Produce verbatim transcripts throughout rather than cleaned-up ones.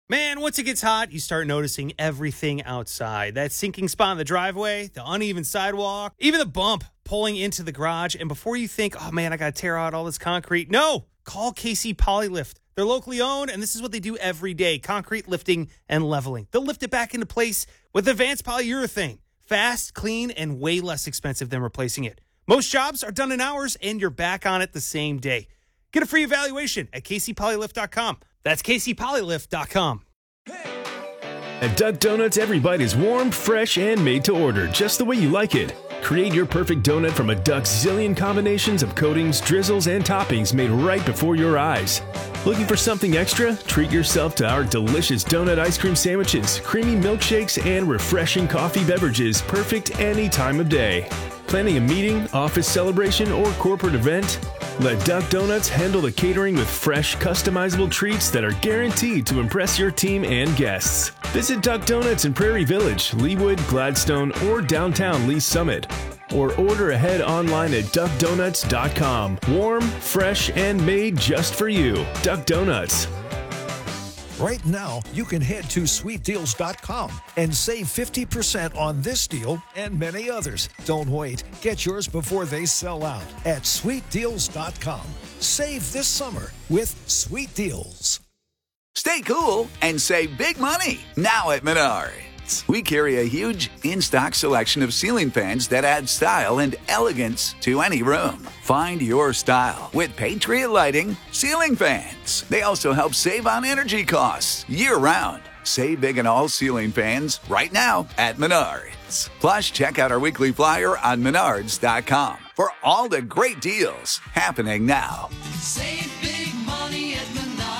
Man, once it gets hot, you start noticing everything outside. That sinking spot in the driveway, the uneven sidewalk, even the bump pulling into the garage. And before you think, oh man, I got to tear out all this concrete. No, call K C Polylift. They're locally owned, and this is what they do every day. Concrete lifting and leveling. They'll lift it back into place with advanced polyurethane. Fast, clean, and way less expensive than replacing it. Most jobs are done in hours, and you're back on it the same day. Get a free evaluation at K C Polylift dot com. That's K C Polylift dot com. At Duck Donuts, every bite is warm, fresh, and made to order, just the way you like it. Create your perfect donut from a Duck's zillion combinations of coatings, drizzles, and toppings made right before your eyes. Looking for something extra? Treat yourself to our delicious donut ice cream sandwiches, creamy milkshakes, and refreshing coffee beverages, perfect any time of day. Planning a meeting, office celebration, or corporate event? Let Duck Donuts handle the catering with fresh, customizable treats that are guaranteed to impress your team and guests. Visit Duck Donuts in Prairie Village, Leawood, Gladstone, or downtown Lee Summit. Or order ahead online at duck donuts dot com. Warm, fresh, and made just for you. Duck Donuts. Right now, you can head to sweet deals dot com and save fifty percent on this deal and many others. Don't wait. Get yours before they sell out at sweet deals dot com. Save this summer with Sweet Deals. Stay cool and save big money now at Menards. We carry a huge in-stock selection of ceiling fans that add style and elegance to any room. Find your style with Patriot Lighting ceiling fans. They also help save on energy costs year-round. Save big on all ceiling fans right now at Menards. Plus, check out our weekly flyer on menards dot com for all the great deals happening now. Save big money at Menards.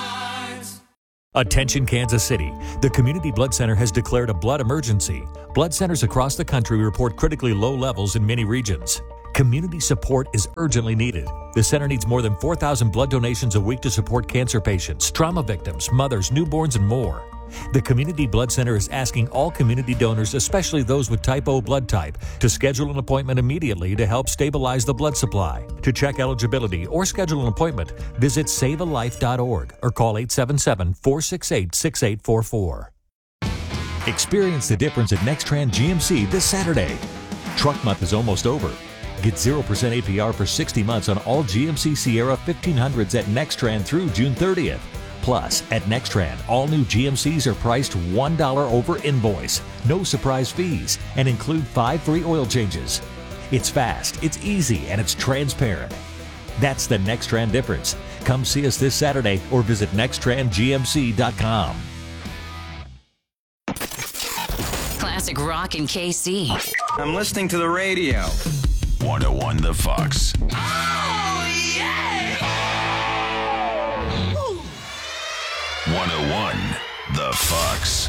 Attention Kansas City. The Community Blood Center has declared a blood emergency. Blood centers across the country report critically low levels in many regions. Community support is urgently needed. The center needs more than four thousand blood donations a week to support cancer patients, trauma victims, mothers, newborns, and more. The Community Blood Center is asking all community donors, especially those with type O blood type, to schedule an appointment immediately to help stabilize the blood supply. To check eligibility or schedule an appointment, visit save a life dot org or call eight seven seven, four six eight, six eight four four. Experience the difference at Nextran G M C this Saturday. Truck month is almost over. Get zero percent A P R for sixty months on all G M C Sierra fifteen hundreds at Nextran through June thirtieth. Plus, at Nextran, all new G M Cs are priced one dollar over invoice, no surprise fees, and include five free oil changes. It's fast, it's easy, and it's transparent. That's the Nextran difference. Come see us this Saturday or visit nextran g m c dot com. Classic rock in K C. I'm listening to the radio. one oh one The Fox. Oh, yeah! one oh one The Fox.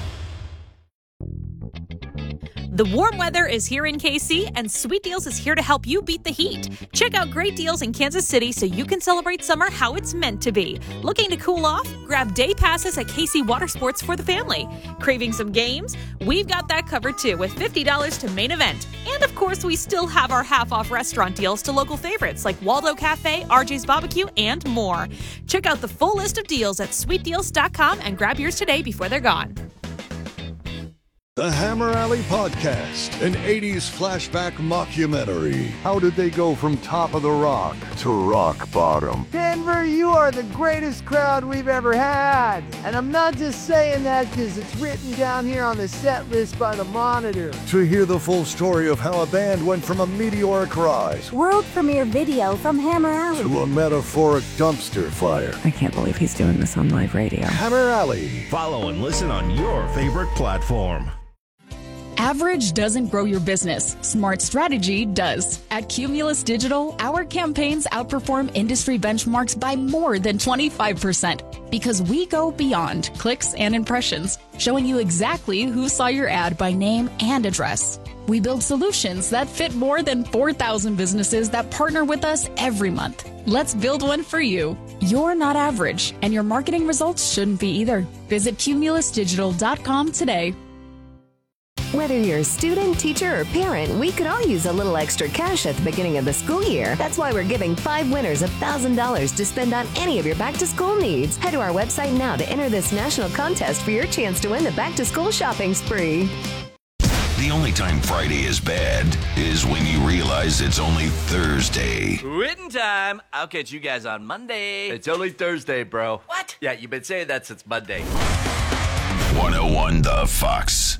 The warm weather is here in K C, and Sweet Deals is here to help you beat the heat. Check out great deals in Kansas City so you can celebrate summer how it's meant to be. Looking to cool off? Grab day passes at K C Water Sports for the family. Craving some games? We've got that covered too with fifty dollars to main event. And of course, we still have our half-off restaurant deals to local favorites like Waldo Cafe, R J's Barbecue, and more. Check out the full list of deals at sweet deals dot com and grab yours today before they're gone. The Hammer Alley Podcast, an eighties flashback mockumentary. How did they go from top of the rock to rock bottom? Denver, you are the greatest crowd we've ever had. And I'm not just saying that because it's written down here on the set list by the Monitor. To hear the full story of how a band went from a meteoric rise, world premiere video from Hammer Alley, to a metaphoric dumpster fire. I can't believe he's doing this on live radio. Hammer Alley. Follow and listen on your favorite platform. Average doesn't grow your business. Smart strategy does. At Cumulus Digital, our campaigns outperform industry benchmarks by more than twenty-five percent because we go beyond clicks and impressions, showing you exactly who saw your ad by name and address. We build solutions that fit more than four thousand businesses that partner with us every month. Let's build one for you. You're not average, and your marketing results shouldn't be either. Visit cumulus digital dot com today. Whether you're a student, teacher, or parent, we could all use a little extra cash at the beginning of the school year. That's why we're giving five winners one thousand dollars to spend on any of your back-to-school needs. Head to our website now to enter this national contest for your chance to win the back-to-school shopping spree. The only time Friday is bad is when you realize it's only Thursday. Quitting time. I'll catch you guys on Monday. It's only Thursday, bro. What? Yeah, you've been saying that since Monday. one oh one The Fox.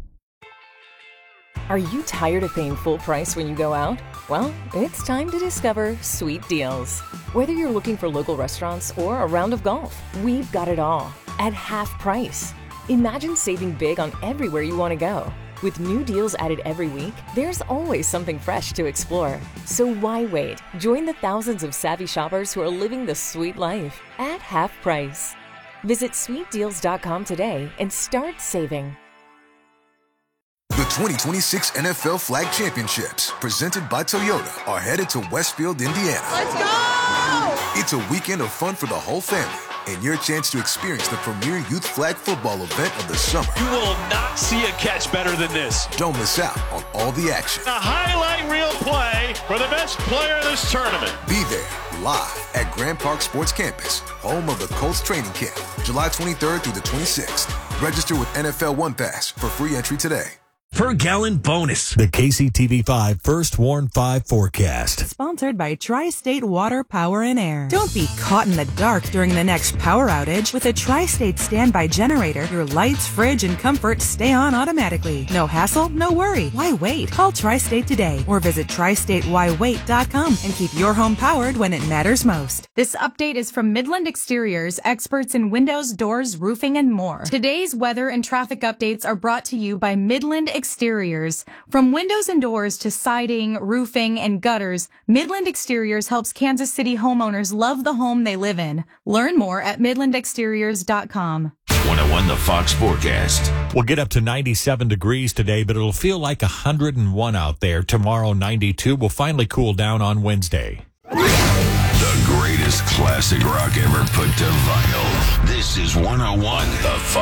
Are you tired of paying full price when you go out? Well, it's time to discover Sweet Deals. Whether you're looking for local restaurants or a round of golf, we've got it all at half price. Imagine saving big on everywhere you want to go. With new deals added every week, there's always something fresh to explore. So why wait? Join the thousands of savvy shoppers who are living the sweet life at half price. Visit sweet deals dot com today and start saving. The twenty twenty-six N F L Flag Championships, presented by Toyota, are headed to Westfield, Indiana. Let's go! It's a weekend of fun for the whole family and your chance to experience the premier youth flag football event of the summer. You will not see a catch better than this. Don't miss out on all the action. A highlight reel play for the best player of this tournament. Be there live at Grand Park Sports Campus, home of the Colts training camp, July twenty-third through the twenty-sixth. Register with N F L One Pass for free entry today. Per gallon bonus. The K C T V five First Warn five forecast. Sponsored by Tri-State Water, Power, and Air. Don't be caught in the dark during the next power outage. With a Tri-State standby generator, your lights, fridge, and comfort stay on automatically. No hassle, no worry. Why wait? Call Tri-State today or visit tri state why wait dot com and keep your home powered when it matters most. This update is from Midland Exteriors, experts in windows, doors, roofing, and more. Today's weather and traffic updates are brought to you by Midland Exteriors. From windows and doors to siding, roofing, and gutters, Midland Exteriors helps Kansas City homeowners love the home they live in. Learn more at midland exteriors dot com. one oh one The Fox forecast. We'll get up to ninety-seven degrees today, but it'll feel like one hundred one out there. Tomorrow, ninety-two. Will finally cool down on Wednesday. The greatest classic rock ever put to vinyl. This is one oh one The Fox.